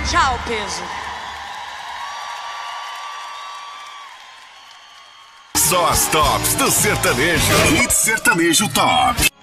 Tchau, peso. Só as tops do sertanejo. Hit Sertanejo Top.